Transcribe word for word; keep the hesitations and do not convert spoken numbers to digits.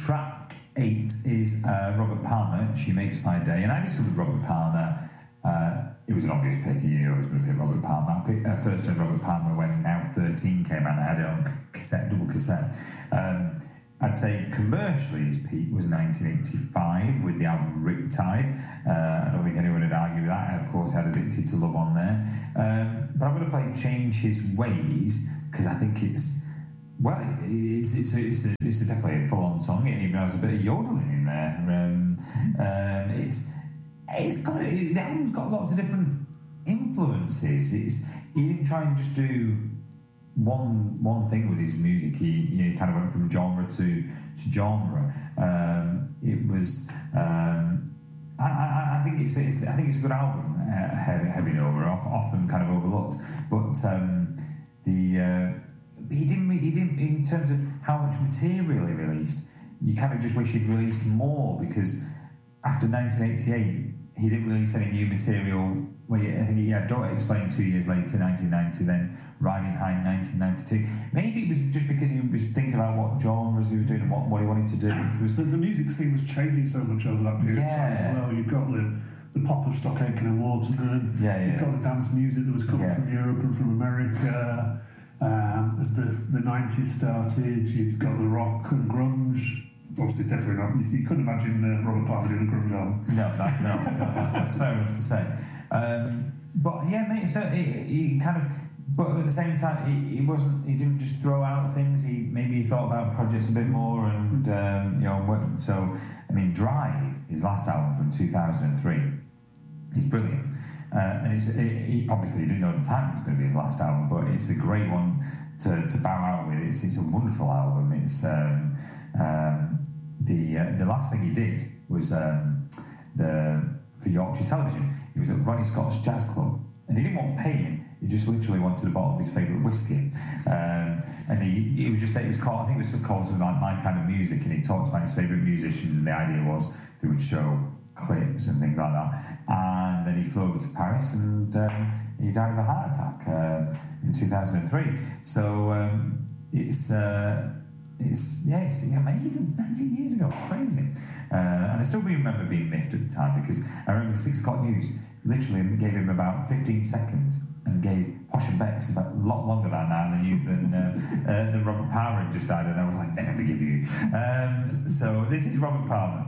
track eight is uh, Robert Palmer, She Makes My Day. And I discovered Robert Palmer. Uh, it was an obvious pick. You knew I was going to pick Robert Palmer. I picked, uh, first heard Robert Palmer when Now thirteen came out. I had it on cassette, double cassette. Um, I'd say commercially his peak was nineteen eighty-five with the album Riptide. Uh, I don't think anyone would argue with that. I, of course, had Addicted to Love on there. Um, but I'm going to play Change His Ways because I think it's, well, it's, it's, a, it's, a, it's a definitely a full-on song. It even has a bit of yodeling in there. Um, um, it's it's got the album's got lots of different influences. It's he didn't try and just do one one thing with his music. He, you know, kind of went from genre to to genre. Um, it was. Um, I, I, I think it's. A, I think it's a good album. Uh, heavy, heavy over, often kind of overlooked, but um, the uh, he didn't. He didn't. In terms of how much material he released, you kind of just wish he'd released more because after nineteen eighty-eight, he didn't release any new material. Well, I think he had Don't Explain two years later, nineteen ninety, then Riding High in nineteen ninety-two. Maybe it was just because he was thinking about what genres he was doing and what, what he wanted to do. It was the, the music scene was changing so much over that period yeah. of time as well. You've got the, the pop of Stock Aitken and Waterman. Yeah, yeah. You've got the dance music that was coming yeah. from Europe and from America. Um, as the, the nineties started, you've got the rock and grunge. Obviously, definitely not. You couldn't imagine uh, Robert Palmer doing a grunge album. No, that, no, no, that's fair enough to say. Um, but yeah, mate. So he, he kind of, but at the same time, he, he wasn't. He didn't just throw out things. He maybe he thought about projects a bit more, and um, you know, worked. So I mean, Drive, his last album from two thousand three, is brilliant. Uh, and it's it, he, obviously he didn't know at the time it was going to be his last album, but it's a great one to, to bow out with. It's, it's a wonderful album. It's um, um, the uh, the last thing he did was um, the for Yorkshire Television. He was at Ronnie Scott's Jazz Club, and he didn't want paying. He just literally wanted a bottle of his favourite whiskey, um, and he it was just it was called I think it was called something like My Kind of Music, and he talked about his favourite musicians, and the idea was they would show clips and things like that. And then he flew over to Paris, and um, he died of a heart attack uh, in two thousand three. So um, it's uh, it's yeah, it's amazing. nineteen years ago, crazy. Uh, and I still remember being miffed at the time because I remember the six o'clock news literally gave him about fifteen seconds and gave Posh and Becks about a lot longer than that and the news than uh, uh, than Robert Palmer had just died, and I was like, never forgive you. Um, so this is Robert Palmer.